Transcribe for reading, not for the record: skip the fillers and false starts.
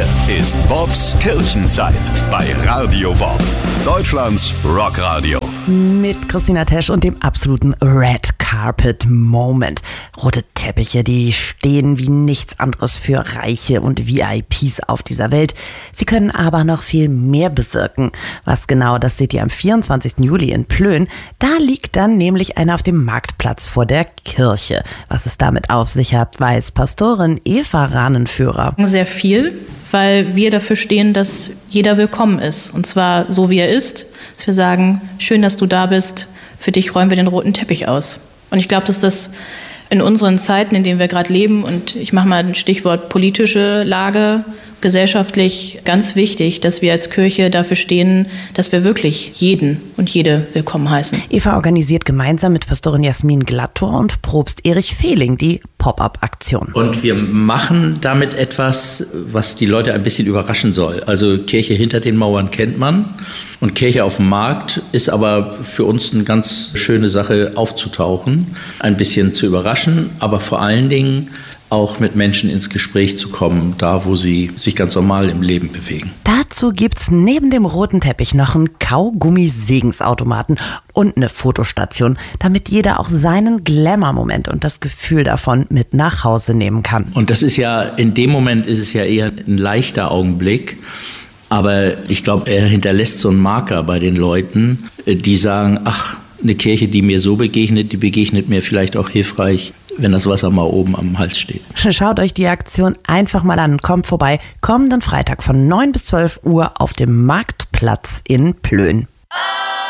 Hier ist Bobs Kirchenzeit bei Radio Bob, Deutschlands Rockradio. Mit Christina Tesch und dem absoluten Red Carpet Moment. Rote Teppiche, die stehen wie nichts anderes für Reiche und VIPs auf dieser Welt. Sie können aber noch viel mehr bewirken. Was genau, das seht ihr am 24. Juli in Plön. Da liegt dann nämlich einer auf dem Marktplatz vor der Kirche. Was es damit auf sich hat, weiß Pastorin Eva Rahnenführer. Sehr viel, weil wir dafür stehen, dass jeder willkommen ist. Und zwar so, wie er ist. Dass wir sagen, schön, dass du da bist, für dich räumen wir den roten Teppich aus. Und ich glaube, dass das in unseren Zeiten, in denen wir gerade leben, und ich mache mal ein Stichwort politische Lage, gesellschaftlich ganz wichtig, dass wir als Kirche dafür stehen, dass wir wirklich jeden und jede willkommen heißen. Eva organisiert gemeinsam mit Pastorin Jasmin Glattor und Propst Erich Fehling die Pop-up-Aktion. Und wir machen damit etwas, was die Leute ein bisschen überraschen soll. Also Kirche hinter den Mauern kennt man und Kirche auf dem Markt ist aber für uns eine ganz schöne Sache aufzutauchen, ein bisschen zu überraschen, aber vor allen Dingen auch mit Menschen ins Gespräch zu kommen, da wo sie sich ganz normal im Leben bewegen. Dazu gibt's neben dem roten Teppich noch einen Kaugummi-Segensautomaten und eine Fotostation, damit jeder auch seinen Glamour-Moment und das Gefühl davon mit nach Hause nehmen kann. Und das ist ja, in dem Moment ist es ja eher ein leichter Augenblick, aber ich glaube, er hinterlässt so einen Marker bei den Leuten, die sagen, ach, eine Kirche, die mir so begegnet, die begegnet mir vielleicht auch hilfreich, wenn das Wasser mal oben am Hals steht. Schaut euch die Aktion einfach mal an und kommt vorbei. Kommenden Freitag von 9 bis 12 Uhr auf dem Marktplatz in Plön.